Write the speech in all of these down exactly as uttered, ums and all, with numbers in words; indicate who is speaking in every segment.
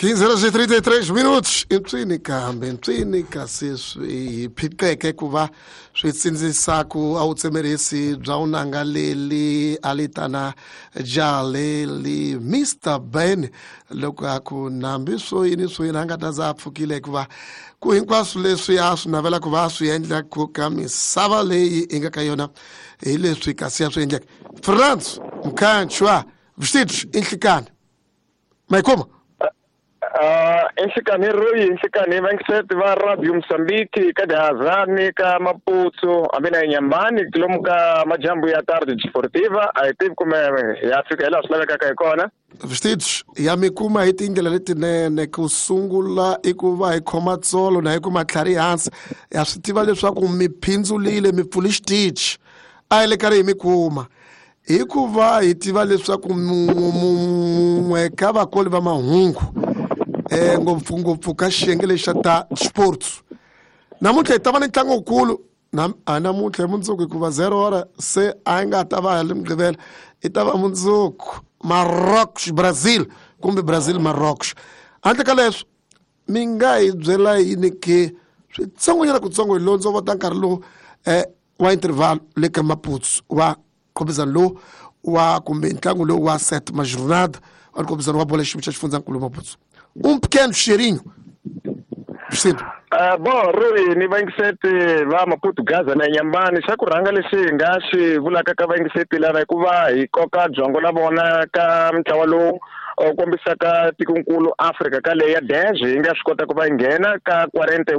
Speaker 1: quinze horas e trinta e três minutos. Intwinika, Intwinika, seswi phikeke kuva switsindzisako a wu tsemerisi bya unangaleli alitana jaleli mister Ben loko a ku nambi swo yini swo yini a nga ta za a pfukile hikuva ku hinkwaswo leswi a swi navela ku va a swi endla ku ka misava leyi i nga ka yona hi leswi kasi a swi endleke. Frans Mkhanchwa vstids inhlikani mayikhoma
Speaker 2: Uh, enxikani royi enxikani va ngiseti va Radio Msambiki ka Gazani ka Maputo ambina enyambani kilomu ka majambu ya tarde desportiva a hi tivi kumbe ya fika hela swi lavekaka hi kona
Speaker 1: vstids ya mi kuma hi tindlela letinene ku sungula i ku va hi khoma tsolo na hi kuma tlhari hansi ya swi tiva leswaku mi phindzulile mi pfuli xitichi a hi le karhi hi mi kuma hi ku va hi tiva leswaku mun'we ka vakoli va mahungu eh ngopfungopfu ka xiyenge lexi ta sports namuntlha hi ta va ni ntlangu wukulu a namuntlha hi mundzuku hikuva zero hora se a yi nga ta va hi mugqivela i ta va mundzuku Marrocos Brazil kumbe Brazil Marrocos. Handle ka leswo mi nga hi byela yini ke switsongonyana kutsongo hi lowu ndzo vota nkarhi lowu eh wa interval le ka Maputo wa khobizana lowu wa kumbe ntlangu lowu wa set majornada wa khobizana wa bola xiphica xifundzakulu Maputo. Um pequeno cheirinho. Percebe?
Speaker 2: Uh, bom, Rui, ni va ngiseti va Maputo Gaza na Nyambani xa ku rhanga lexi hi nga xi vulaka ka va ngiseti lava hi ku va hi koka byongo la vona ka ntlawa lowu u kombisaka tikonkulu Afrika ka leyi ya Denge hi nga swi kota ku va nghena ka quarante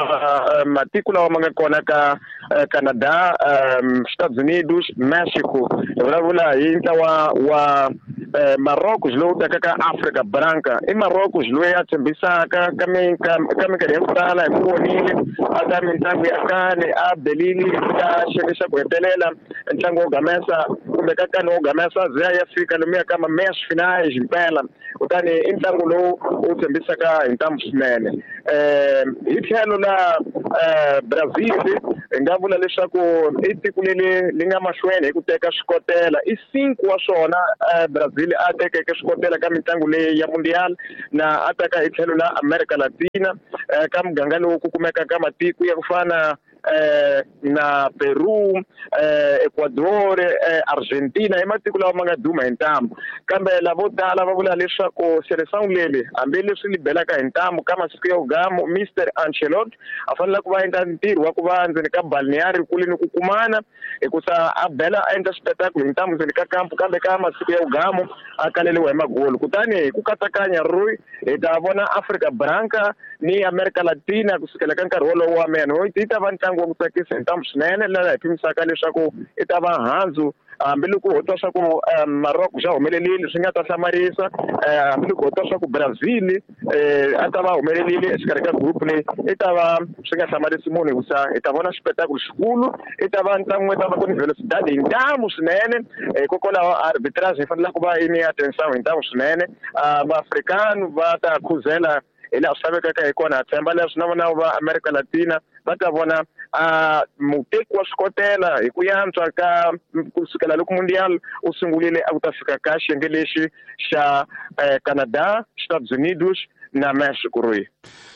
Speaker 2: matiko lawa ma nga kona ka Canada, um, Estados Unidos, Mexico. Hi vulavula hi ntlawa wa Marrocos lowu tekaka Afrika Branca. I Marrocos loyi a tshembisaka ka minkarhi yo tala hi ku vonile aka mitlangu ya kale a belini ka xiyenge xa ku hetelela ntlangu wo gamesa kumbe ka kani wo gamesa za ya fika lomu ya ka ma-match finale himpela kutani i ntlangu lowu wu tshembisaka hi ntamu swinene. Um hi tlhelo la Brazil hi nga vula leswaku i tiko leli li nga mahlweni hi ku teka swikotela i cinco wa swona Brazil a tekeke swikotela ka mitlangu leyi ya mundial na a teka hi tlhelo la America Latina ka muganga lowu ku kumeka ka matiko ya ku fana eh na Peru, eh Ecuador, eh Argentina i matiko lawa ma nga duma hi ntambu kambe lavo tala va vula leswaku seleção leli hambileswi li belaka hi ntambu ka masiku ya ugamu mister Ancelotti a fanele ku va endla ntirho wa ku va ndzeni ka balneari kule ni ku kumana hikusa a bela a endla spektakulu hi ntambu ndzeni ka kampu kambe ka masiku ya ugamu a kaleliwa hi magolu kutani hi ku katsakanya Rui hi ta vona Afrika Branca ni America Latina kusukela ka nkarhi wolowo wa mena hi ta va ntlangu wa ku tsakisa hi ntambu swinene laha hi pimisaka leswaku i ta va handzu hambiloko ho twa swa ku Marocos xa humelelile swi nga ta hlamarisa hambiloko ho twa swa ku Brazil a ta va humelelile exikarhi ka group leyi i ta va swi nga hlamarisi munhu hikusa hi ta vona xipetakulu xikulu i ta va ntlangu i ta va ku ni velocidade hi ntamu swinene hikokwalaho arbitrage yi fanele ku va yi ni atenção hi ntamu swinene vaafrikani va ta khuzela hi laha swi lavekaka hi kona ha tshemba leswi na vona va America Latina va ta vona a muteki wa swikotela hi ku yantswa ka kusukela loko mundial u sungulile a ku ta fika ka xiyenge lexi xa Canada, Estados Unidos na Mexico. Rui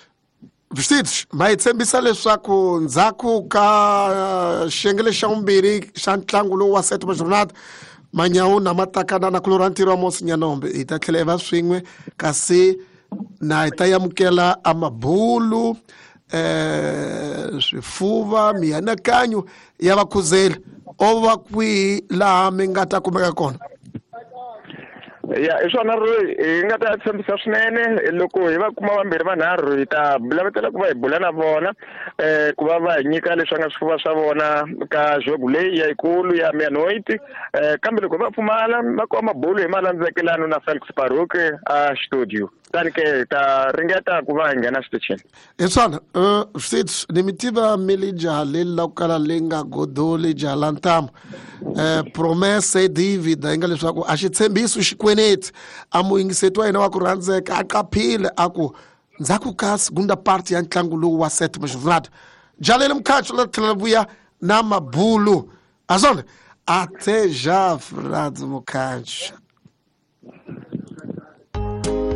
Speaker 1: vstids ma hi tshembisa leswaku ndzhaku ka xiyenge lexi xa vumbirhi xa ntlangu lowu wa set majornada manyawu na matakana na ku lora ntirho wa Mosi Nyanombe hi ta tlhela hi va swin'we kasi na hi ta yamukela a mabulu eh swifuva mianakanyo ya vakhuzeli o va kwihi laha mi nga ta kumeka kona.
Speaker 2: Ya i swona Rui hi nga ta tshembisa swinene loko hi va kuma vambirhi vanharhu hi ta lavetela ku va hi bula na vona eh ku va va hi nyika leswi nga swifuva swa vona ka jogu leyi ya ikulu ya Meanoit eh kambe loko va pfumala va kuma mabulu hi malandzekelano na Felix Baruch a studio tani ke ta ringeta ku va nghena xitichini.
Speaker 1: Hi swona vstids ni mi tiva milija leyi la ku kala leyi nga godoli jala ntamu eh promesse David a nga leswaku a xi tshembisi xikweneti a muyingiseti wa hina wa ku rhandzeka a qaphile a ku ndzhaku ka segunda parte ya ntlangu lowu wa set majornada Jaleli Mkhanchwa la tlhela vuya na mabulu a swona a te ja Frans Mkhanchwa